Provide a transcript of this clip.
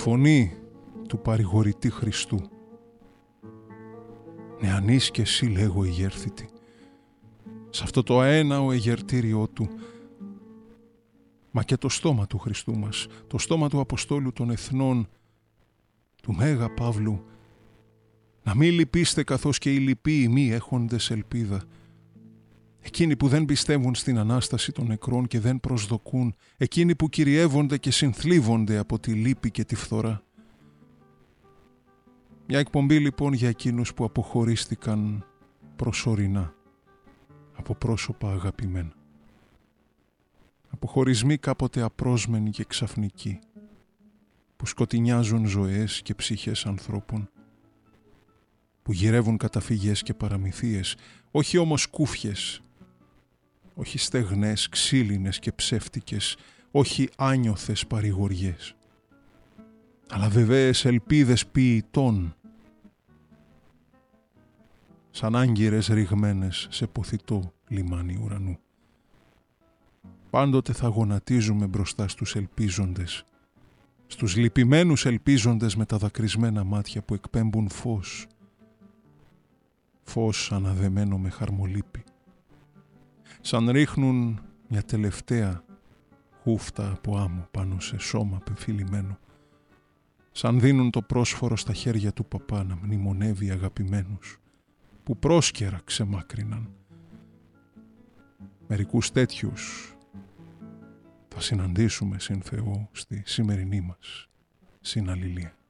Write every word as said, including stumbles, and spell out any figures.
φωνή του παρηγορητή Χριστού. Νεανής και εσύ λέγω ηγέρθητη, σε αυτό το αέναο εγερτήριό του, μα και το στόμα του Χριστού μας, το στόμα του Αποστόλου των Εθνών, του Μέγα Παύλου, να μη λυπήστε καθώς και οι λυποί μη έχοντες ελπίδα. Εκείνοι που δεν πιστεύουν στην Ανάσταση των νεκρών και δεν προσδοκούν, εκείνοι που κυριεύονται και συνθλίβονται από τη λύπη και τη φθορά. Μια εκπομπή λοιπόν για εκείνους που αποχωρίστηκαν προσωρινά από πρόσωπα αγαπημένα. Αποχωρισμοί κάποτε απρόσμενοι και ξαφνικοί, που σκοτεινιάζουν ζωές και ψυχές ανθρώπων, που γυρεύουν καταφυγές και παραμυθίες, όχι όμως κούφιες, όχι στεγνές, ξύλινες και ψεύτικες, όχι άνιωθες παρηγοριές, αλλά βεβαίες ελπίδες ποιητών, σαν άγκυρες ρηγμένες σε ποθητό λιμάνι ουρανού. Πάντοτε θα γονατίζουμε μπροστά στους ελπίζοντες, στους λυπημένους ελπίζοντες με τα δακρυσμένα μάτια που εκπέμπουν φως, φως αναδεμένο με χαρμολύπη, σαν ρίχνουν μια τελευταία χούφτα από άμμο πάνω σε σώμα πεφυλημένο, σαν δίνουν το πρόσφορο στα χέρια του παπά να μνημονεύει αγαπημένους που πρόσκαιρα ξεμάκριναν. Μερικούς τέτοιους θα συναντήσουμε συν Θεό στη σημερινή μας συναλληλία.